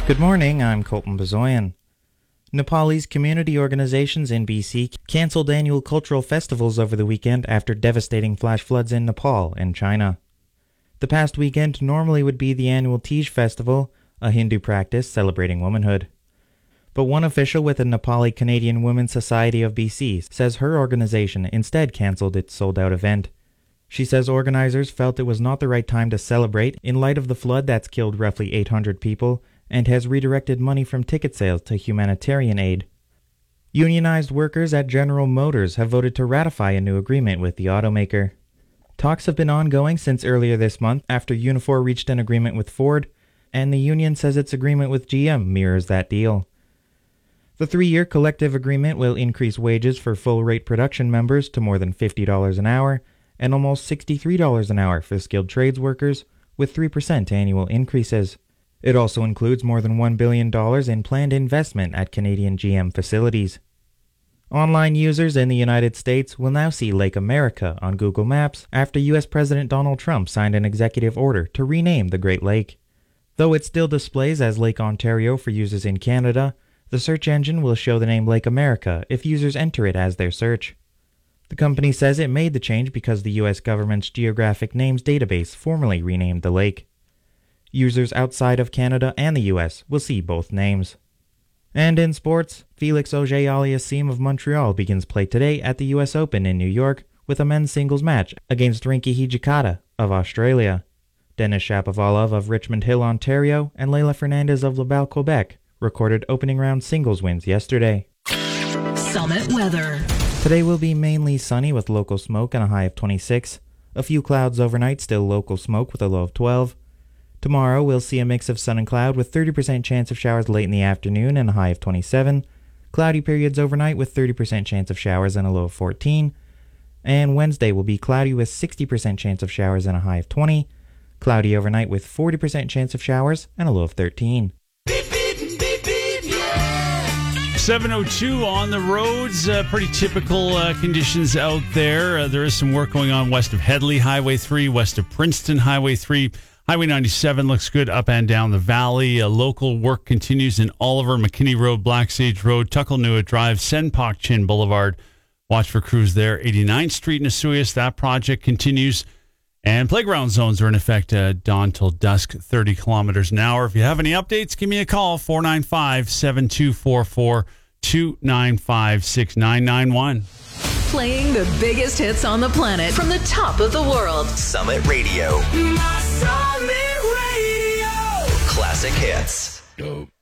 Good morning, I'm Colton Bazoyan. Nepalese community organizations in BC cancelled annual cultural festivals over the weekend after devastating flash floods in Nepal and China. The past weekend normally would be the annual Tej Festival, a Hindu practice celebrating womanhood. But one official with the Nepali Canadian Women's Society of BC says her organization instead cancelled its sold-out event. She says organizers felt it was not the right time to celebrate in light of the flood that's killed roughly 800 people and has redirected money from ticket sales to humanitarian aid. Unionized workers at General Motors have voted to ratify a new agreement with the automaker. Talks have been ongoing since earlier this month after Unifor reached an agreement with Ford, and the union says its agreement with GM mirrors that deal. The 3-year collective agreement will increase wages for full-rate production members to more than $50 an hour and almost $63 an hour for skilled trades workers, with 3% annual increases. It also includes more than $1 billion in planned investment at Canadian GM facilities. Online users in the United States will now see Lake America on Google Maps after U.S. President Donald Trump signed an executive order to rename the Great Lake. Though it still displays as Lake Ontario for users in Canada, the search engine will show the name Lake America if users enter it as their search. The company says it made the change because the U.S. government's Geographic Names database formally renamed the lake. Users outside of Canada and the U.S. will see both names. And in sports, Felix Auger-Aliassime of Montreal begins play today at the U.S. Open in New York with a men's singles match against Rinky Hijikata of Australia. Denis Shapovalov of Richmond Hill, Ontario, and Leylah Fernandez of Laval, Quebec recorded opening round singles wins yesterday. Summit weather. Today will be mainly sunny with local smoke and a high of 26. A few clouds overnight, still local smoke with a low of 12. Tomorrow, we'll see a mix of sun and cloud with 30% chance of showers late in the afternoon and a high of 27. Cloudy periods overnight with 30% chance of showers and a low of 14. And Wednesday will be cloudy with 60% chance of showers and a high of 20. Cloudy overnight with 40% chance of showers and a low of 13. 7:02 on the roads. Pretty typical conditions out there. There is some work going on west of Headley Highway 3, west of Princeton Highway 3. Highway 97 looks good up and down the valley. Local work continues in Oliver, McKinney Road, Black Sage Road, Tuckalnua Drive, Senpok Chin Boulevard. Watch for crews there. 89th Street in Osoyoos, that project continues. And playground zones are in effect dawn till dusk, 30 kilometers an hour. If you have any updates, give me a call, 495-7244, 295-6991. Playing the biggest hits on the planet from the top of the world. Summit Radio. My Summit Radio. Classic hits. Dope.